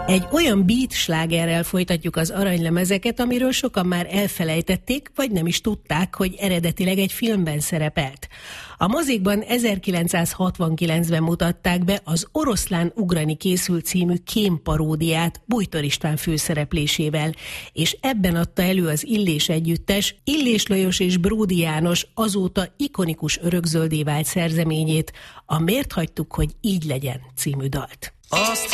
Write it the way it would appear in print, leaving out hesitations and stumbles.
Egy olyan beat slágerrel folytatjuk az aranylemezeket, amiről sokan már elfelejtették, vagy nem is tudták, hogy eredetileg egy filmben szerepelt. A mozikban 1969-ben mutatták be az Oroszlán ugrani készül című kémparódiát Bújtor István főszereplésével, és ebben adta elő az Illés együttes Illés Lajos és Bródi János azóta ikonikus örökzöldé vált szerzeményét, a Miért hagytuk, hogy így legyen című dalt. Azt